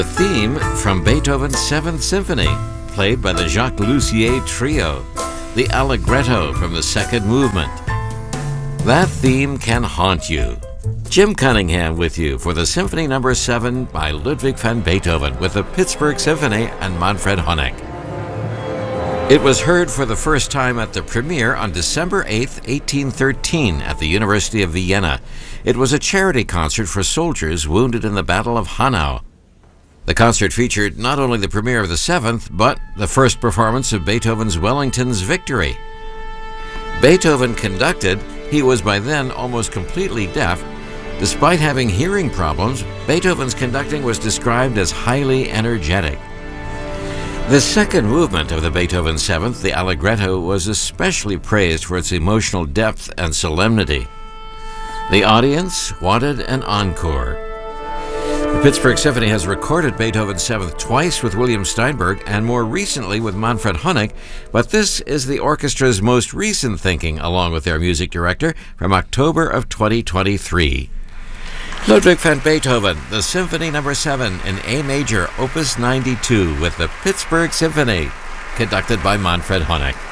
The theme from Beethoven's Seventh Symphony, played by the Jacques Lussier Trio, the Allegretto from the second movement. That theme can haunt you. Jim Cunningham with you for the Symphony No. 7 by Ludwig van Beethoven with the Pittsburgh Symphony and Manfred Honeck. It was heard for the first time at the premiere on December 8, 1813 at the University of Vienna. It was a charity concert for soldiers wounded in the Battle of Hanau. The concert featured not only the premiere of the Seventh, but the first performance of Beethoven's Wellington's Victory. Beethoven conducted. He was by then almost completely deaf. Despite having hearing problems, Beethoven's conducting was described as highly energetic. The second movement of the Beethoven Seventh, the Allegretto, was especially praised for its emotional depth and solemnity. The audience wanted an encore. The Pittsburgh Symphony has recorded Beethoven's Seventh twice with William Steinberg and more recently with Manfred Honeck, but this is the orchestra's most recent thinking along with their music director from October of 2023. Ludwig van Beethoven, the Symphony No. 7 in A major, Opus 92 with the Pittsburgh Symphony, conducted by Manfred Honeck.